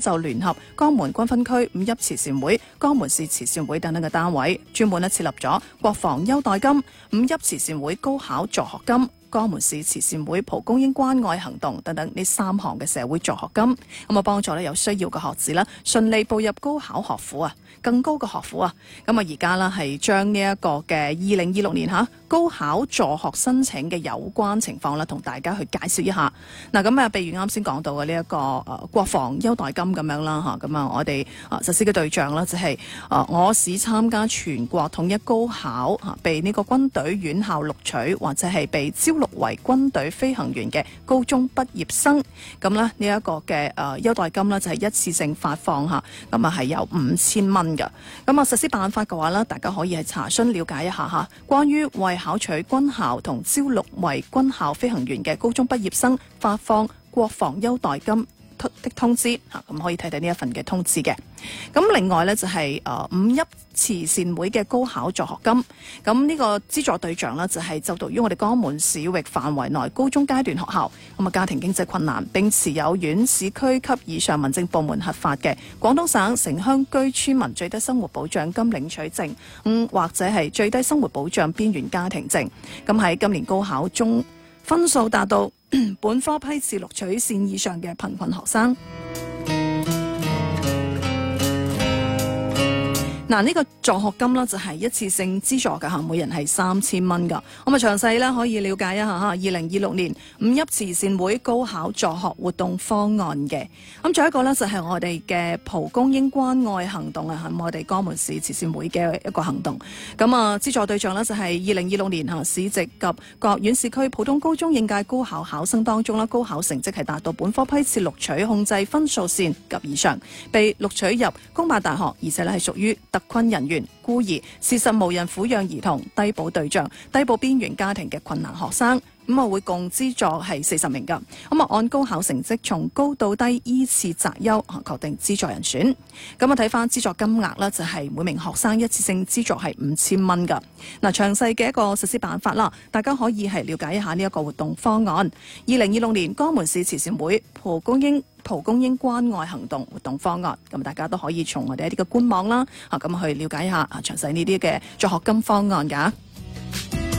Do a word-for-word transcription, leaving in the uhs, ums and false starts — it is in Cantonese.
就聯合江門軍分區五邑慈善會、江門市慈善會等等嘅單位，專門咧設立咗國防優待金、五邑慈善會高考助學金、江門市慈善會蒲公英關愛行動等等呢三項嘅社會助學金，咁啊幫助咧有需要嘅學子啦順利步入高考學府啊，更高嘅學府啊，咁啊而家啦係將呢一個嘅二零二六年吓高考助學申請嘅有關情況啦，同大家去介紹一下。嗱，咁啊，譬如啱先講到嘅呢一個誒國防優待金咁樣啦吓，咁啊我哋啊實施嘅對象啦就係誒我市參加全國統一高考吓，被呢個軍隊院校錄取或者係被招錄為軍隊飛行員嘅高中畢業生，咁咧呢一個嘅誒優待金呢，就係一次性發放吓，咁啊係有五千蚊嘅。咁啊實施辦法嘅話呢，大家可以係查詢了解一下吓，關於為考取軍校同招錄為軍校飛行員嘅高中畢業生發放國防優待金的通知嚇，咁可以睇睇呢一份嘅通知嘅。咁另外呢，就係誒五邑慈善會嘅高考助學金，咁呢個資助對象呢，就係就讀於我哋江門市域範圍內高中階段學校，咁啊家庭經濟困難並持有縣市區級以上民政部門核發嘅廣東省城鄉居村民最低生活保障金領取證，嗯或者係最低生活保障邊緣家庭證，咁喺今年高考中分數達到本科批次錄取線以上嘅貧困學生。嗱，呢個助學金呢，就係一次性資助嘅嚇，每人係三千蚊㗎。咁啊，詳細咧可以了解一下嚇。二零二六年五邑慈善會高考助學活動方案嘅。咁仲有一個呢，就係我哋嘅蒲公英關愛行動啊，係我哋江門市慈善會嘅一個行動。咁啊，資助對象呢，就係二零二六年嚇市直及各縣市區普通高中應屆高考考生當中啦，高考成績係達到本科批次錄取控制分數線及以上，被錄取入公辦大學，而且咧係屬於特困人員、孤兒、事實無人撫養兒童、低保對象、低保邊緣家庭嘅困難學生，咁啊會共資助係四十名㗎，咁啊按高考成績從高到低依次擇優確定資助人選。咁啊睇翻資助金額啦，就係每名學生一次性資助係五千蚊㗎。嗱，詳細嘅一個實施辦法啦，大家可以係了解一下呢一個活動方案。二零二六年江門市慈善會蒲公英蒲公英關愛行動活動方案，咁大家都可以從我哋一啲嘅官網啦，啊咁去了解一下啊詳細呢啲嘅助學金方案㗎。